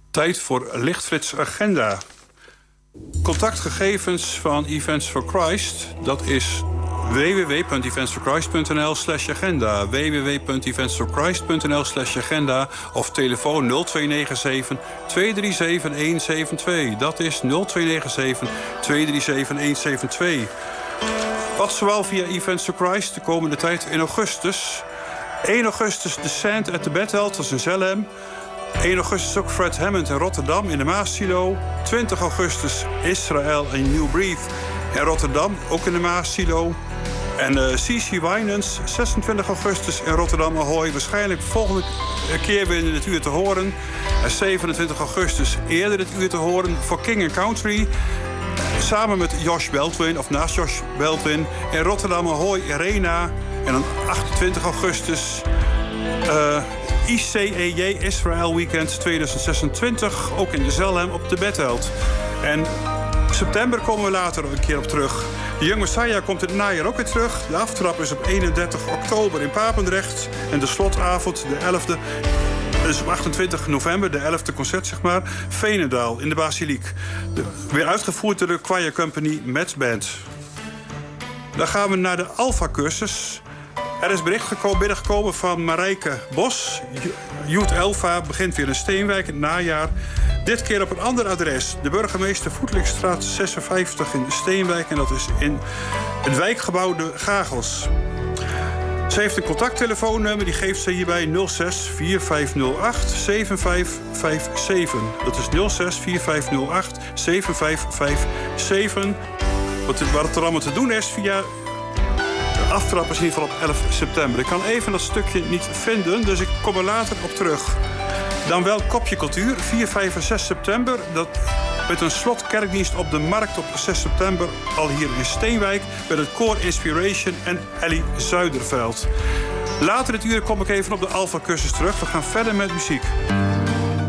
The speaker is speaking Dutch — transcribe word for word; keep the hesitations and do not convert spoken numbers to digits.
Tijd voor Lichtfrits Agenda. Contactgegevens van Events for Christ, dat is w w w punt events for christ punt n l slash agenda. w w w punt events for christ punt n l slash agenda of telefoon nul twee negen zeven twee drie zeven een zeven twee. Dat is nul twee negen zeven twee drie zeven een zeven twee. Wat zowel via Events for Christ de komende tijd in augustus. één augustus de Sand at the Bethel, dat is in Zelhem. één augustus ook Fred Hammond in Rotterdam in de Maassilo. twintig augustus Israël in New Breathe in Rotterdam, ook in de Maassilo. En uh, C C Winans, zesentwintig augustus in Rotterdam Ahoy. Waarschijnlijk volgende keer weer in het uur te horen. En zevenentwintig augustus eerder het uur te horen voor King and Country. Samen met Josh Beltwin, of naast Josh Beltwin. In Rotterdam Ahoy Arena. En dan achtentwintig augustus... Uh, I C E J Israel Weekend tweeduizend zesentwintig. Ook in de Zelhem op de Betheld. En september komen we later een keer op terug. De Young Messiah komt in het najaar ook weer terug. De aftrap is op eenendertig oktober in Papendrecht. En de slotavond, de elfde... Dus op achtentwintig november, de elfde concert, zeg maar. Veenendaal in de Basiliek. De, weer uitgevoerd door de Choir Company met band. Dan gaan we naar de Alpha-cursus. Er is bericht gekomen, binnengekomen van Marijke Bos. Youth Alpha begint weer in Steenwijk in het najaar. Dit keer op een ander adres. De Burgemeester Voetlikstraat zesenvijftig in Steenwijk. En dat is in het wijkgebouw De Gagels. Ze heeft een contacttelefoonnummer, die geeft ze hierbij nul zes vier vijf nul acht zeven vijf vijf zeven. Dat is nul zes vier vijf nul acht zeven vijf vijf zeven. Wat, wat het er allemaal te doen is via... De aftrap is in ieder geval op elf september. Ik kan even dat stukje niet vinden, dus ik kom er later op terug. Dan wel Kopje Cultuur, vier, vijf en zes september. Dat met een slotkerkdienst op de Markt op zes september... al hier in Steenwijk, met het koor Inspiration en Ellie Zuiderveld. Later dit uur kom ik even op de Alpha-cursus terug. We gaan verder met muziek.